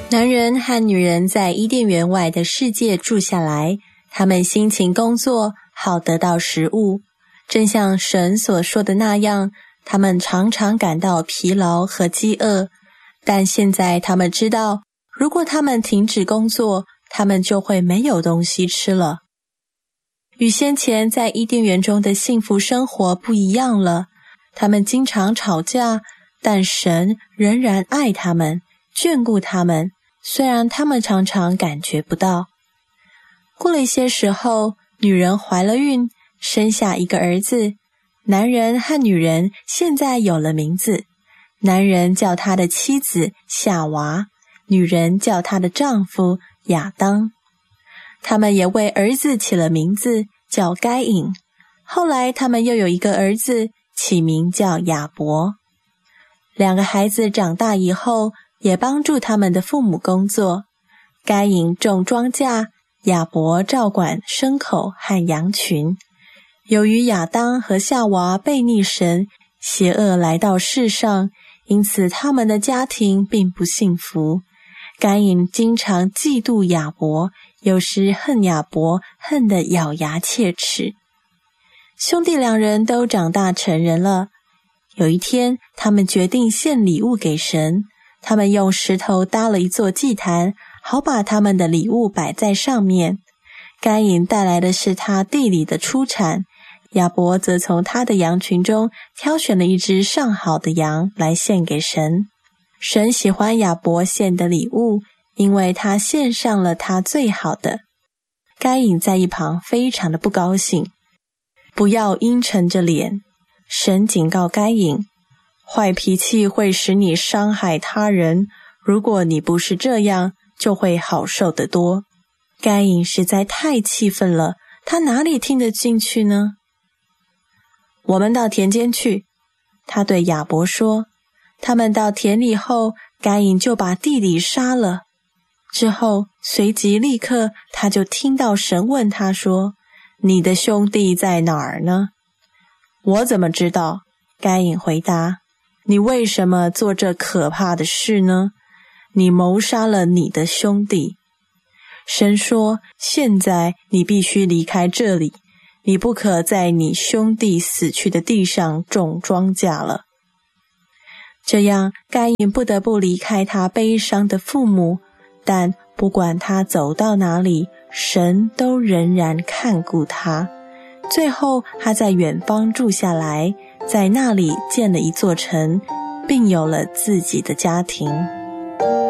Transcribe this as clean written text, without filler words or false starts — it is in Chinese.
男人和女人在伊甸园外的世界住下来，他们辛勤工作，好得到食物。正像神所说的那样，他们常常感到疲劳和饥饿，但现在他们知道，如果他们停止工作，他们就会没有东西吃了。与先前在伊甸园中的幸福生活不一样了，他们经常吵架，但神仍然爱他们，眷顾他们，虽然他们常常感觉不到。过了一些时候，女人怀了孕，生下一个儿子。男人和女人现在有了名字，男人叫他的妻子夏娃，女人叫她的丈夫亚当。他们也为儿子起了名字，叫该隐。后来他们又有一个儿子，起名叫亚伯。两个孩子长大以后，也帮助他们的父母工作。该隐种庄稼，亚伯照管牲口和羊群。由于亚当和夏娃背逆神，邪恶来到世上，因此他们的家庭并不幸福。该隐经常嫉妒亚伯，有时恨亚伯，恨得咬牙切齿。兄弟两人都长大成人了。有一天，他们决定献礼物给神。他们用石头搭了一座祭坛，好把他们的礼物摆在上面。该隐带来的是他地里的出产，亚伯则从他的羊群中挑选了一只上好的羊来献给神。神喜欢亚伯献的礼物，因为他献上了他最好的。该隐在一旁非常的不高兴，不要阴沉着脸。神警告该隐，坏脾气会使你伤害他人，如果你不是这样，就会好受得多。该隐实在太气愤了，他哪里听得进去呢？我们到田间去，他对亚伯说。他们到田里后，该隐就把弟弟杀了。之后随即立刻他就听到神问他说，你的兄弟在哪儿呢？我怎么知道？该隐回答，你为什么做这可怕的事呢？你谋杀了你的兄弟。神说，现在你必须离开这里，你不可在你兄弟死去的地上种庄稼了。这样，该隐不得不离开他悲伤的父母，但不管他走到哪里，神都仍然看顾他。最后，他在远方住下来，在那里建了一座城，并有了自己的家庭。